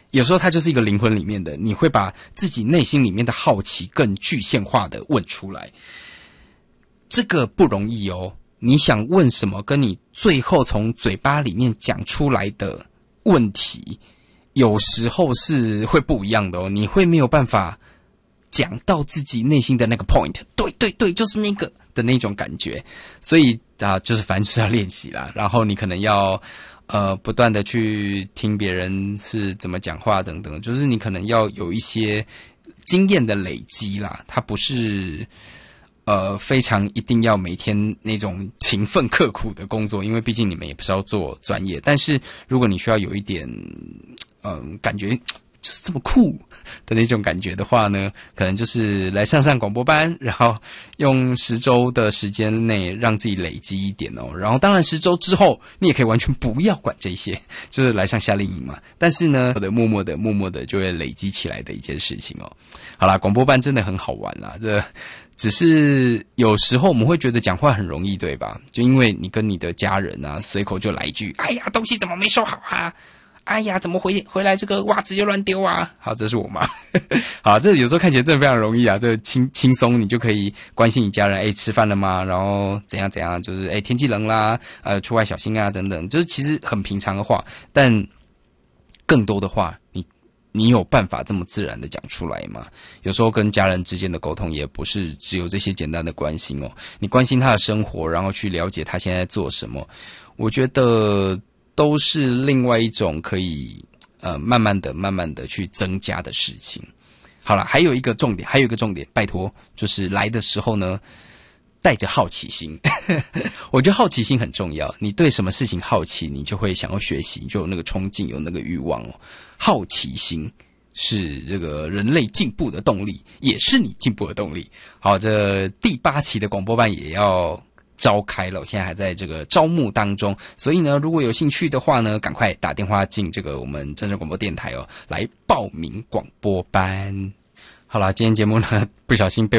有时候它就是一个灵魂里面的，你会把自己内心里面的好奇更具象化的问出来。这个不容易哦，你想问什么，跟你最后从嘴巴里面讲出来的问题，有时候是会不一样的哦。你会没有办法讲到自己内心的那个 point， 对，就是那个的那种感觉。所以就是反正就是要练习啦，然后你可能要不断的去听别人是怎么讲话等等，就是你可能要有一些经验的累积啦，它不是非常一定要每天那种勤奋刻苦的工作，因为毕竟你们也不是要做专业。但是如果你需要有一点感觉就是这么酷的那种感觉的话呢，可能就是来上广播班，然后用10周的时间内让自己累积一点哦。然后当然10周之后你也可以完全不要管这些，就是来上夏令营嘛。但是呢默默的就会累积起来的一件事情哦。好啦，广播班真的很好玩啦，这只是有时候我们会觉得讲话很容易，对吧？就因为你跟你的家人随口就来一句，哎呀，东西怎么没收好啊？哎呀，怎么回来这个袜子就乱丢啊？好，这是我妈。好，这有时候看起来真的非常容易啊，这轻松，你就可以关心你家人，吃饭了吗？然后怎样，就是天气冷啦，出外小心啊，等等，就是其实很平常的话，但更多的话，你有办法这么自然的讲出来吗？有时候跟家人之间的沟通也不是只有这些简单的关心哦，你关心他的生活，然后去了解他现在做什么，我觉得都是另外一种可以慢慢的去增加的事情。好了，还有一个重点，拜托，就是来的时候呢，带着好奇心。我觉得好奇心很重要，你对什么事情好奇，你就会想要学习，就有那个冲劲，有那个欲望哦。好奇心是这个人类进步的动力，也是你进步的动力。好，这第8期的广播班也要召开了，我现在还在这个招募当中，所以呢，如果有兴趣的话呢，赶快打电话进这个我们真人广播电台哦，来报名广播班。好啦，今天节目呢不小心被